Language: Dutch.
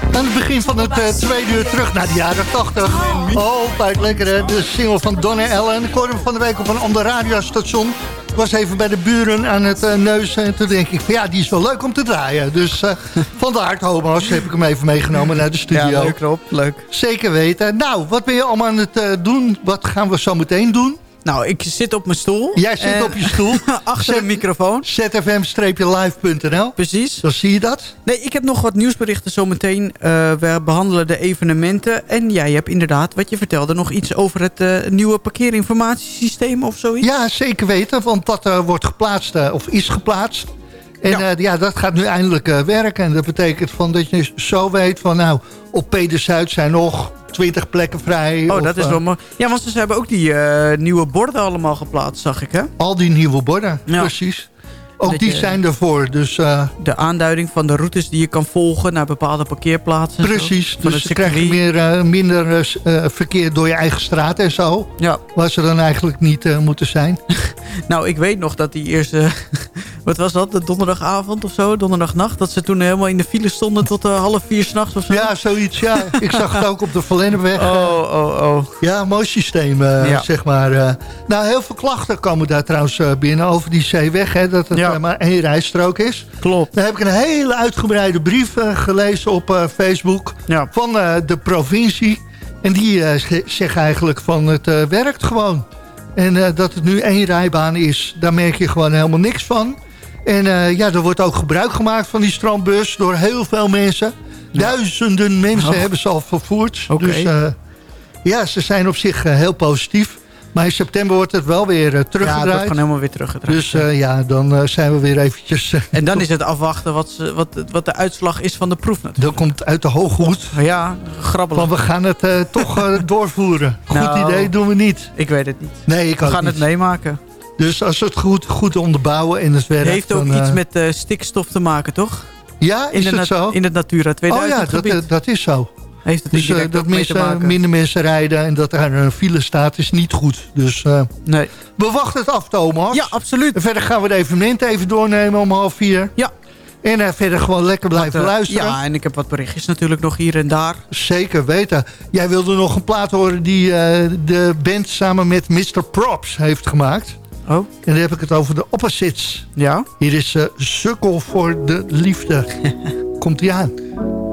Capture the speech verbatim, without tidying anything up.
Aan het begin van het uh, tweede uur terug naar de jaren tachtig. Oh, kijk, lekker hè. De single van Donna Allen. Ik hoorde hem van de week op een ander radiostation. Ik was even bij de buren aan het uh, neuzen. En toen denk ik van ja, die is wel leuk om te draaien. Dus uh, vandaar, Thomas, heb ik hem even meegenomen naar de studio. Ja, leuk Rob, leuk. Zeker weten. Nou, wat ben je allemaal aan het uh, doen? Wat gaan we zo meteen doen? Nou, ik zit op mijn stoel. Jij zit en... op je stoel. Achter een microfoon. z f m live punt n l. Precies. Dan zie je dat. Nee, ik heb nog wat nieuwsberichten zometeen. Uh, we behandelen de evenementen. En jij hebt inderdaad, wat je vertelde, nog iets over het uh, nieuwe parkeerinformatiesysteem of zoiets? Ja, zeker weten. Want dat uh, wordt geplaatst, uh, of is geplaatst. En ja. Uh, ja, dat gaat nu eindelijk uh, werken. En dat betekent van dat je zo weet van nou, op Peder Zuid zijn nog twintig plekken vrij. Oh, of, dat is wel mooi. Ja, want ze hebben ook die uh, nieuwe borden allemaal geplaatst, zag ik, hè? Al die nieuwe borden, ja. Precies. Ook die je, zijn ervoor. Dus, uh, de aanduiding van de routes die je kan volgen naar bepaalde parkeerplaatsen. Precies, zo, dus dan krijg je meer, uh, minder uh, verkeer door je eigen straat en zo. Ja. Waar ze dan eigenlijk niet uh, moeten zijn. Nou, ik weet nog dat die eerste... Wat was dat? De donderdagavond of zo? Donderdagnacht? Dat ze toen helemaal in de file stonden tot uh, half vier s'nachts of zo? Ja, zoiets, ja. Ik zag het ook op de Verlennepweg. Oh, oh, oh. Ja, mooi systeem, uh, ja. zeg maar. Uh, nou, heel veel klachten komen daar trouwens uh, binnen over die zeeweg. Hè, dat het ja. uh, maar één rijstrook is. Klopt. Dan heb ik een hele uitgebreide brief uh, gelezen op uh, Facebook ja. van uh, de provincie. En die uh, zegt eigenlijk van het uh, werkt gewoon. En uh, dat het nu één rijbaan is, daar merk je gewoon helemaal niks van. En uh, ja, er wordt ook gebruik gemaakt van die strandbus door heel veel mensen. Ja. Duizenden mensen oh. hebben ze al vervoerd. Okay. Dus uh, ja, ze zijn op zich uh, heel positief. Maar in september wordt het wel weer uh, teruggedraaid. Ja, het wordt gewoon helemaal weer teruggedraaid. Dus uh, ja, dan uh, zijn we weer eventjes... Uh, en dan is het afwachten wat, ze, wat, wat de uitslag is van de proef natuurlijk. Dan komt uit de hooghoed. Ja, grabbelen. Want we gaan het uh, toch uh, doorvoeren. Goed nou, idee, doen we niet. Ik weet het niet. Nee, ik we gaan niet. het meemaken. Dus als we het goed, goed onderbouwen en het werkt... Het heeft ook dan, uh, iets met uh, stikstof te maken, toch? Ja, is in het zo? In het Natura tweeduizend Oh ja, dat, uh, dat is zo. Heeft het dus uh, dat mensen, minder mensen rijden en dat er een file staat is niet goed. Dus uh, nee. we wachten het af, Thomas. Ja, absoluut. En verder gaan we de evenementen even doornemen om half vier. Ja. En uh, verder gewoon lekker blijven wat, uh, luisteren. Ja, en ik heb wat berichtjes natuurlijk nog hier en daar. Zeker weten. Jij wilde nog een plaat horen die uh, de band samen met mister Props heeft gemaakt. Oh. En dan heb ik het over de Opposites. Ja. Hier is uh, Sukkel voor de Liefde. Komt-ie aan.